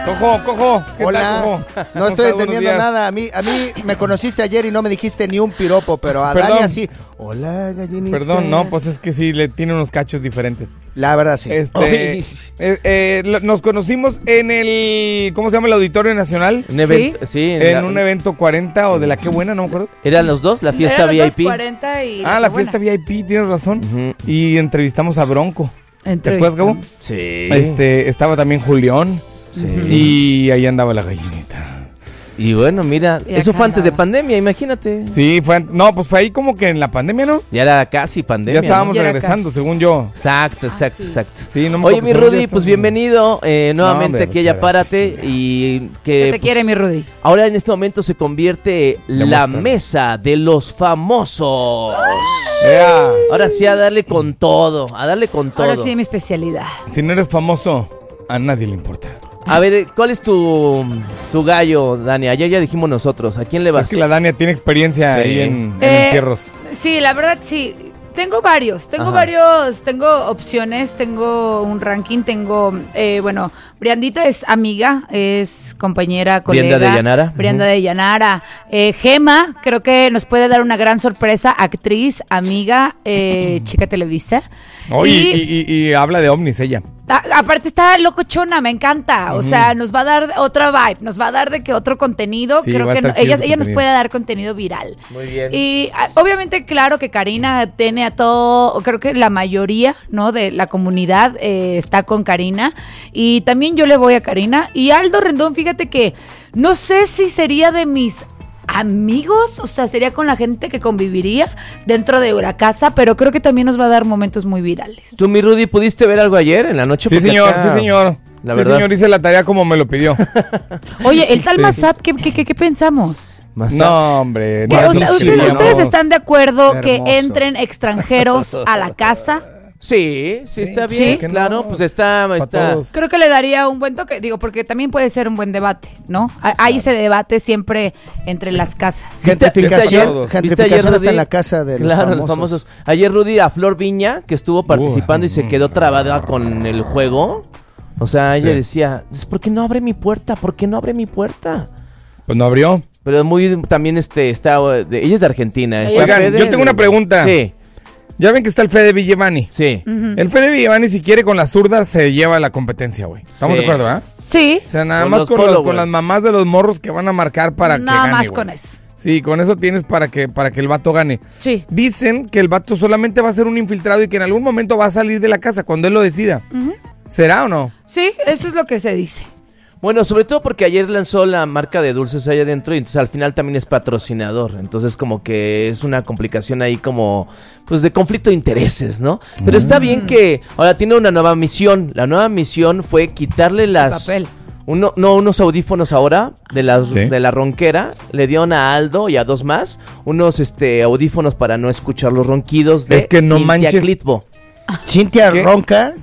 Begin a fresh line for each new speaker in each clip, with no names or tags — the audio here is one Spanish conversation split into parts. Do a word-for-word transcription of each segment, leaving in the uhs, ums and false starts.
Cojo, cojo. ¿Qué
Hola.
tal, cojo?
No estoy entendiendo nada. A mí, a mí me conociste ayer y no me dijiste ni un piropo, pero a
Perdón.
Dani así. Hola, gallinita.
Perdón, no, pues es que sí, le tiene unos cachos diferentes.
La verdad, sí.
Este, eh, eh, lo- nos conocimos en el, ¿cómo se llama? El Auditorio Nacional.
Un evento, sí, sí
En
la-
un evento cuarenta o de la Qué Buena, no me acuerdo.
eran los dos, la fiesta
Eran los
V I
dos,
P.
cuarenta y
Ah, la
Qué
fiesta
Buena.
V I P, tienes razón.
Ujú.
Y entrevistamos a Bronco. ¿Te acuerdas, Gabo?
Sí.
Este, estaba también Julián.
Sí.
Y ahí andaba la gallinita.
Y bueno, mira,
Y
eso
acá
fue antes de
andaba.
pandemia, imagínate.
Sí, fue, an- no, pues fue ahí como que en la pandemia, ¿no?
Ya era casi pandemia.
Ya estábamos
Ya era
regresando,
casi.
según yo.
¿no? Exacto, exacto,
sí.
exacto.
Sí, no me
Oye,
acuerdo,
mi
según yo
Rudy,
estábamos-
pues bienvenido eh, nuevamente
hombre,
aquí a
muchas
Párate
gracias,
y
¿Qué
que
te
pues,
quiere, mi Rudy?
ahora en este momento se convierte la
Demuéstralo.
mesa de los famosos.
Ea,
Ahora sí a darle con todo, a darle con todo.
Ahora sí, mi especialidad.
si no eres famoso, a nadie le importa.
A ver, ¿cuál es tu, tu gallo, Dani? Ayer ya dijimos nosotros, ¿a quién le vas?
Es que la Dania tiene experiencia
Sí.
ahí en, en
Eh,
encierros.
Sí, la verdad sí. Tengo varios, tengo
Ajá.
varios, tengo opciones, tengo un ranking, tengo, eh, bueno, Briandita es amiga, es compañera, colega.
Brianda de Llanara.
Brianda
Ujú.
de Llanara. Eh, Gema, creo que nos puede dar una gran sorpresa, actriz, amiga, eh, chica Televisa.
Oye,
Y-
y, y- y habla de ovnis ella.
Ah, aparte está locochona, me encanta. O sea, nos va a dar otra vibe, nos va a dar de que otro contenido.
Sí,
Creo
va a
que
estar
no-
chido
ella,
su
ella nos
contenido.
puede dar contenido viral.
Muy bien.
Y ah, obviamente, claro que Karina tiene a todo, creo que la mayoría, ¿no? De la comunidad eh, está con Karina. Y también yo le voy a Karina. Y Aldo Rendón, fíjate que no sé si sería de mis amigos, o sea, sería con la gente que conviviría dentro de la casa, pero creo que también nos va a dar momentos muy virales.
Tú, mi Rudy, ¿pudiste ver algo ayer en la noche?
Sí,
Porque
señor,
acá,
sí, señor.
La
sí,
verdad.
señor, hice la tarea como me lo pidió.
Oye, el tal
Sí.
Massad, ¿qué, qué, qué, qué pensamos?
Más
No, hombre.
Que,
no,
o sea,
no,
¿ustedes,
sí,
ustedes
no.
están de acuerdo que
Hermoso.
entren extranjeros a la casa?
Sí, sí, está
Sí,
bien,
¿sí?
claro,
No,
pues está,
pa'
está.
todos.
Creo que le daría un buen toque, digo, porque también puede ser un buen debate, ¿no? A- Ahí se debate siempre entre las casas.
¿Viste-
Gentrificación,
viste ayer- viste
gentrificación
ayer,
está
Rudy?
en la casa de los
Claro,
famosos.
los famosos. Ayer Rudy a Flor Viña, que estuvo participando y se
mm,
quedó trabada con el juego. O sea, ella
Sí.
decía, ¿por qué no abre mi puerta? ¿Por qué no abre mi puerta?
Pues no abrió.
Pero muy también este está eh, de- ella es de Argentina. está
Oigan,
Fede
yo tengo una
de-
pregunta.
Sí,
Ya ven que está el Fede Villevani.
sí.
Ujú.
El Fede Villevani, si quiere con las zurdas, se lleva la competencia, güey. ¿Estamos
Sí.
de acuerdo, ah?
Sí,
O sea, nada
Con
más
los
con, los-
followers.
con las mamás de los morros que van a marcar para que
nada
gane,
más
güey.
con eso.
Sí, con eso tienes para que, para que el vato gane.
Sí.
Dicen que el vato solamente va a ser un infiltrado y que en algún momento va a salir de la casa cuando él lo decida.
Ujú.
¿Será o no?
Sí, eso es lo que se dice.
Bueno, sobre todo porque ayer lanzó la marca de dulces allá adentro y entonces al final también es patrocinador. Entonces como que es una complicación ahí como pues de conflicto de intereses, ¿no? Pero está bien que ahora tiene una nueva misión. La nueva misión fue quitarle las...
Papel.
Uno, no, unos audífonos ahora de la,
Sí.
de la ronquera. Le dieron a Aldo y a dos más unos este audífonos para no escuchar los ronquidos de
Es que no
Cintia
manches.
Clitbo.
Cintia
¿Qué?
ronca.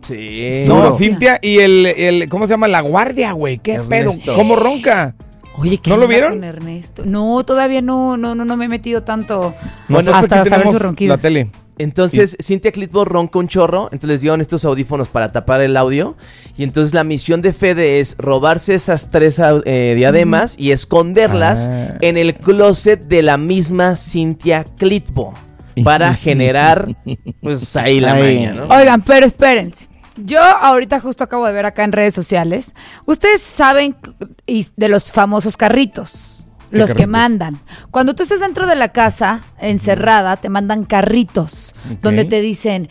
Sí.
No,
Seguro.
Cintia y el, el, ¿cómo se llama? La guardia, güey. ¿Qué
Ernesto.
pedo? ¿Cómo ronca?
Oye, ¿qué
¿No lo
onda
vieron?
con Ernesto? No, todavía no, no, no, no me he metido tanto
Nosotros
hasta
aquí
saber
tenemos
sus ronquidos.
la tele.
Entonces, Cintia Clitbo ronca un chorro, entonces les dieron estos audífonos para tapar el audio. Y entonces la misión de Fede es robarse esas tres au- eh, diademas y esconderlas
Ah.
en el closet de la misma Cintia Clitbo para generar, pues ahí la
Ahí.
maña, ¿no?
Oigan, pero espérense. Yo ahorita justo acabo de ver acá en redes sociales. Ustedes saben y de los famosos carritos,
¿Qué
los que
carritos?
mandan. Cuando tú estás dentro de la casa, encerrada, te mandan carritos
Ok.
donde te dicen,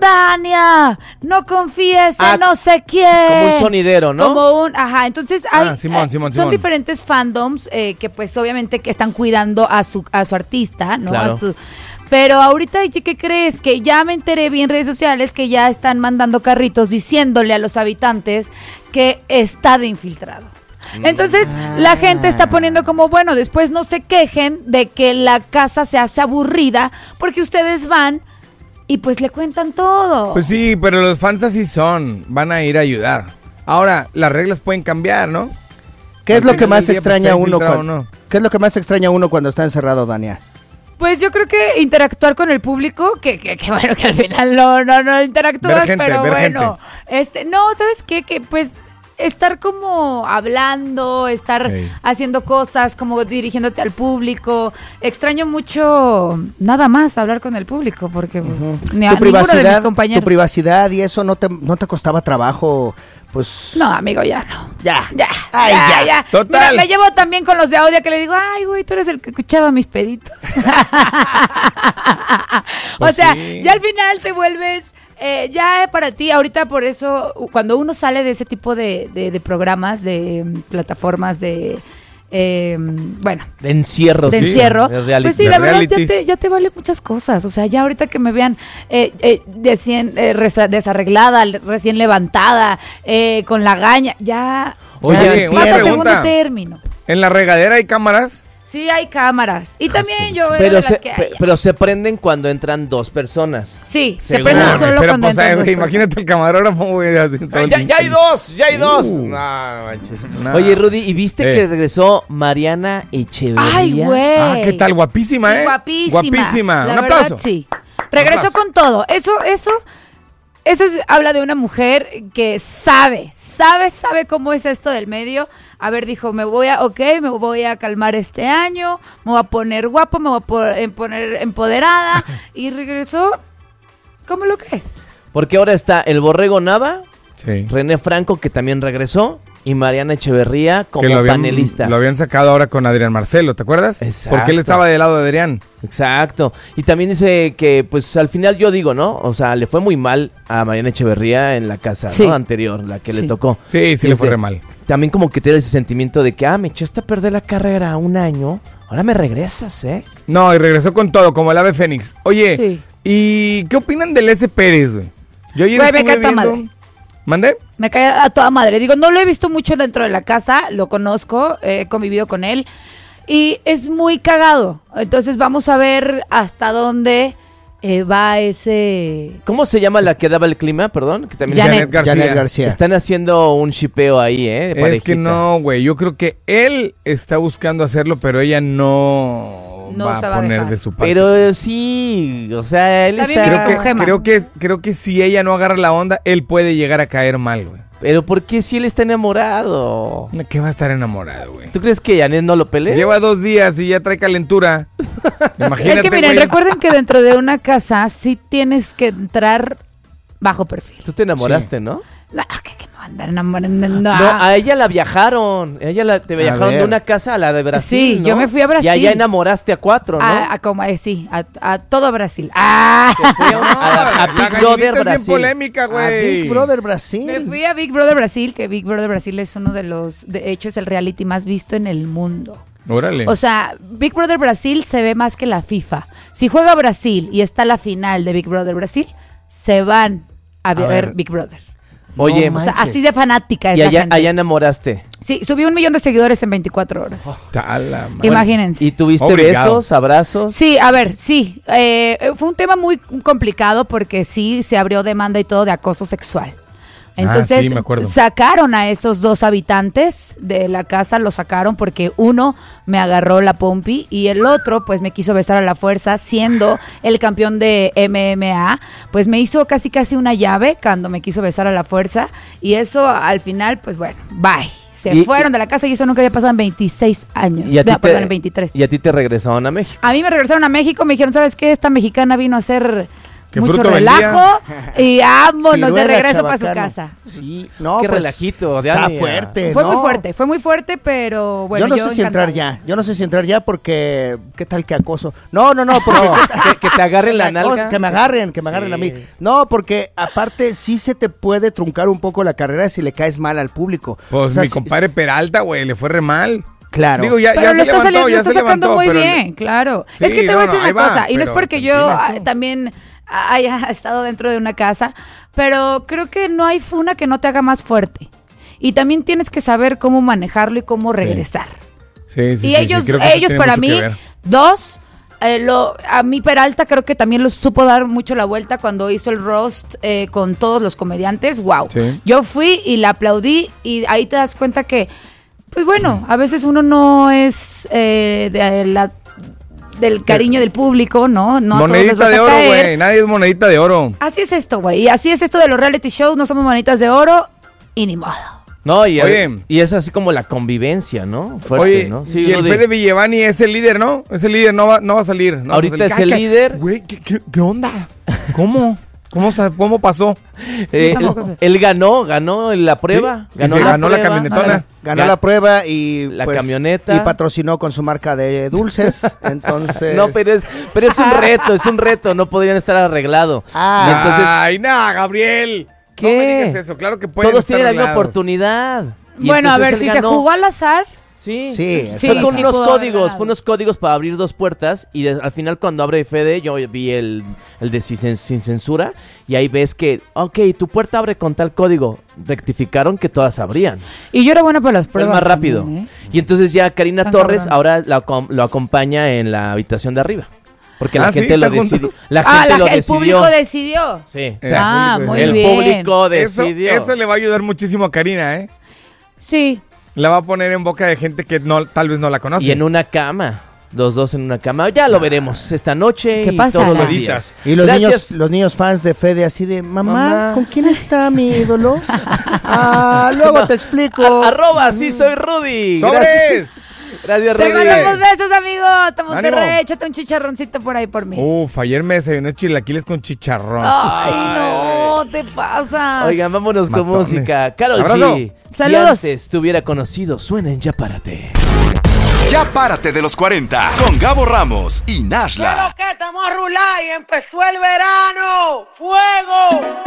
Dania, no confíes en
Ah,
no sé quién.
Como un sonidero, ¿no?
Como un, ajá, entonces hay,
Ah, Simón,
eh,
Simón,
son
Simón.
diferentes fandoms eh, que pues obviamente que están cuidando a su, a su artista, ¿no?
Claro.
A su- pero ahorita, ¿qué crees? Que ya me enteré bien en redes sociales que ya están mandando carritos diciéndole a los habitantes que está de infiltrado. Entonces, la gente está poniendo como, bueno, después no se quejen de que la casa se hace aburrida porque ustedes van y pues le cuentan todo.
Pues sí, pero los fans así son. Van a ir a ayudar. Ahora, las reglas pueden cambiar, ¿no?
¿Qué es lo
Al
que
final
más
del día, pues,
extraña
sea
uno
infiltrado
cuando,
o no.
¿Qué es lo que más extraña uno cuando está encerrado, Dania?
Pues yo creo que interactuar con el público, que, que, que bueno, que al final no, no, no interactúas,
Ver gente,
pero
ver
bueno. Este, no, ¿sabes qué? Que pues estar como hablando, estar
Hey.
haciendo cosas, como dirigiéndote al público. Extraño mucho nada más hablar con el público, porque pues, ni a
Tu
ninguno de mis
privacidad,
compañeros.
tu privacidad y eso no te, no te costaba trabajo, pues...
No, amigo, ya no.
Ya.
Ya,
Ay,
ya,
ya.
ya.
Total.
Mira, me llevo también con los de audio que le digo, ay, güey, tú eres el que escuchaba mis peditos. O
Pues
sea,
sí.
ya al final te vuelves, eh, ya para ti, ahorita por eso, cuando uno sale de ese tipo de, de, de programas, de mm, plataformas, de, eh, bueno,
De encierro,
de
sí.
encierro,
De reality.
pues sí,
de
la verdad ya
realities.
te, ya te vale muchas cosas. O sea, ya ahorita que me vean eh, eh, recién, eh, resa- desarreglada, recién levantada, eh, con la gaña, ya
Oye,
ya
una
pasa a
pregunta.
segundo término.
¿En la regadera hay cámaras?
Sí hay cámaras. Y también yo veo
Pero
de
se,
las que
pe-
hay.
pero se prenden cuando entran dos personas.
Sí, se
Seguro.
prende
Ah,
solo
pero
cuando
pues,
entran
ay,
dos
güey,
personas.
imagínate el camarógrafo, güey, así todo
ya,
el-
ya hay dos, ya hay dos.
Uh.
No, manches.
No.
Oye, Rudy, ¿y viste
Eh.
que regresó Mariana Echeverría?
Ay, güey.
Ah, ¿qué tal? Guapísima,
Sí,
¿eh?
guapísima.
Guapísima.
La
Un
verdad,
aplauso.
sí. Regresó
aplauso.
con todo. Eso, eso, eso es- habla de una mujer que sabe, sabe, sabe cómo es esto del medio. A ver, dijo, me voy a, ok, me voy a calmar este año, me voy a poner guapo, me voy a po- em- poner empoderada. Y regresó como lo que es.
Porque ahora está el Borrego Nava,
Sí.
René Franco, que también regresó, y Mariana Echeverría como
Que lo habían,
panelista.
lo habían sacado ahora con Adrián Marcelo, ¿te acuerdas?
Exacto.
Porque él estaba del lado de Adrián.
Exacto. Y también dice que, pues, al final yo digo, ¿no? O sea, le fue muy mal a Mariana Echeverría en la casa,
Sí.
¿no? Anterior, la que
Sí.
le tocó.
Sí, sí le fue
Dice,
re mal.
También como que tiene ese sentimiento de que, ah, me echaste a perder la carrera un año, ahora me regresas, ¿eh?
No, y regresó con todo, como el ave fénix. Oye,
Sí.
¿y qué opinan del S. Pérez, güey? Yo ayer
Güey, me
estuve
cae toda
viendo-
madre.
¿Mandé?
Me cae a toda madre. Digo, no lo he visto mucho dentro de la casa, lo conozco, he convivido con él y es muy cagado. Entonces vamos a ver hasta dónde eh, va ese...
¿Cómo se llama la que daba el clima, perdón? Que también
Janet.
Janet García.
Janet García.
están haciendo un shipeo ahí, ¿eh? De
Es
parejita.
que no, güey. Yo creo que él está buscando hacerlo, pero ella no,
No
va
se
a
va a
poner
dejar.
de su parte.
Pero eh, sí, o sea, él
También
está...
viene
creo
con
que,
Gema.
creo que creo que si ella no agarra la onda, él puede llegar a caer mal, güey.
Pero ¿por qué si él está enamorado?
¿Qué va a estar enamorado, güey?
¿Tú crees que Janet no lo pelea?
Lleva dos días y ya trae calentura. Imagínate,
Es que miren,
güey.
recuerden que dentro de una casa sí tienes que entrar bajo perfil.
Tú te enamoraste, ¿no?
La- ¿Qué, qué me va a andar enamorando? No.
No, a ella la viajaron. A ella la, te viajaron de
ver.
una casa a la de Brasil.
Sí,
¿no?
yo me fui a Brasil.
Y allá enamoraste a cuatro, ¿no?
A, a como, eh, sí, a, a todo Brasil. ¡Ah!
Fui a, a- a
La
Big
gallinita
Brother
es bien
Brasil.
polémica,
A
güey.
Big Brother Brasil.
Me fui a Big Brother Brasil, que Big Brother Brasil es uno de los, de hecho es el reality más visto en el mundo.
Órale.
O sea, Big Brother Brasil se ve más que la FIFA. Si juega Brasil y está la final de Big Brother Brasil, se van a, ver,
ver.
Big Brother.
Oye,
No
O sea,
manches.
así de fanática es
y
la
allá,
gente.
allá enamoraste.
Sí, subí un millón de seguidores en veinticuatro horas.
Chala, madre.
Imagínense.
¿Y tuviste
Obrigado.
besos, abrazos?
Sí, a ver, sí. Eh, fue un tema muy complicado porque sí se abrió demanda y todo de acoso sexual. Entonces,
Ah, sí, me acuerdo.
sacaron a esos dos habitantes de la casa, los sacaron porque uno me agarró la pompi y el otro, pues, me quiso besar a la fuerza, siendo el campeón de M M A, pues me hizo casi casi una llave cuando me quiso besar a la fuerza y eso al final, pues bueno, bye. Se
Y-
fueron de la casa y eso nunca había pasado en veintiséis años.
Y a ti
No, perdón,
te,
en veintitrés.
y a ti te regresaron a México.
A mí me regresaron a México, me dijeron, ¿sabes qué? Esta mexicana vino a hacer
¿Qué
mucho
fruto
relajo y vámonos de
Ciruela,
regreso para su
chabacano.
casa.
Sí, no,
Qué
pues,
relajito,
está
Diana.
fuerte,
Fue
¿no?
muy fuerte, fue muy fuerte, pero bueno,
yo no sé si
encantada.
entrar ya. Yo no sé si entrar ya porque ¿qué tal que acoso? No, no, no, porque
que, que te agarren la
que acoso,
nalga.
que me agarren, que me agarren
Sí.
a mí. No, porque aparte sí se te puede truncar un poco la carrera si le caes mal al público.
Pues
O sea,
mi
sí-
compadre Peralta, güey, le fue re mal.
Claro.
Digo, ya,
Pero
ya
lo
se
está,
levantó,
saliendo,
ya
lo está
se
sacando
levantó,
muy
pero-
bien, claro.
Sí,
es que te
no,
voy a decir
no, ahí
una
va,
cosa, y no es
pero
porque yo
tranquila
ah,
tú.
también haya estado dentro de una casa, pero creo que no hay funa que no te haga más fuerte. Y también tienes que saber cómo manejarlo y cómo regresar.
Sí, sí,
y
sí,
ellos,
sí, creo que eso
ellos
tiene
para
mucho que
mí,
ver.
dos, eh, lo, a mí Peralta creo que también lo supo dar mucho la vuelta cuando hizo el roast eh, con todos los comediantes. Wow.
Sí.
Yo fui y la aplaudí y ahí te das cuenta que, pues bueno, a veces uno no es eh, de la del cariño del público, ¿no? No a todos les
monedita
vas
de
a
oro,
caer.
güey. Nadie es monedita de oro.
Así es esto, güey. Y así es esto de los reality shows. No somos manitas de oro y ni modo.
No, y,
Oye.
y es así como la convivencia, ¿no? Fuerte,
Oye,
¿no? Sí,
y el
Rudy.
Fede Villevani es el líder, ¿no? Es el líder, no va, no va a salir. No va a
Ahorita
salir.
es el
Caca.
líder.
Güey, ¿qué, qué, qué onda? ¿Cómo? ¿Cómo, sa- cómo pasó?
Eh,
Yo tampoco
él,
sé.
él ganó, ganó en la prueba.
Sí, y se ganó la camionetona.
Ganó
Ga-
la prueba y
La
pues,
camioneta.
y patrocinó con su marca de dulces. Entonces,
No, pero es, pero es un reto, es un reto, no podrían estar arreglado.
Ah.
Y entonces,
Ay, nada, Gabriel.
¿Qué?
No me digas eso, claro que pueden
todos
estar
tienen la misma
arreglados.
oportunidad. Y
Bueno, a
entonces
ver,
él
si
ganó.
se jugó al azar,
Sí,
Sí,
Sí,
fue con
sí
unos
pudo haber
códigos,
ganado.
fue unos códigos para abrir dos puertas y de- al final cuando abre Fede yo vi el, el de sin, sin censura y ahí ves que, ok, tu puerta abre con tal código, rectificaron que todas abrían.
y yo era buena para las
Fue
pruebas.
más rápido.
también, ¿eh?
Y entonces ya Karina
Tan
Torres
cabrón.
ahora la acom- lo acompaña en la habitación de arriba. Porque la
Ah, ¿sí?
gente lo
¿Están
decidió.
juntos?
La
Ah,
gente
la-
lo
el
decidió.
público decidió.
Sí.
Eh,
Ah, muy
el
bien.
público
Eso,
decidió.
eso le va a ayudar muchísimo a Karina, ¿eh?
Sí.
La va a poner en boca de gente que no, tal vez no la conoce.
Y en una cama. Los dos en una cama. Ya lo veremos esta noche
¿Qué
y
pasa?
todos los
Laditas.
días.
y los
Gracias.
niños, los niños fans de Fede así de, mamá,
Mamá.
¿con quién está mi ídolo? Ah, luego te explico.
A- arroba, sí soy Rudy.
¡Sobres!
Gracias, Gracias
Te
Rudy.
mandamos besos, amigo. Hasta Monterrey.
Ánimo.
Échate un chicharroncito por ahí por mí.
Uf, ayer me desayuné chilaquiles con chicharrón.
Ay, no, te pasas.
Oigan, vámonos con
Matones.
música. Karol
Abrazo.
G.
Saludos.
Si antes te hubiera conocido, suenen Ya Párate.
Ya párate de los cuarenta con Gabo Ramos y Nashla.
que estamos a rular y empezó el verano. ¡Fuego!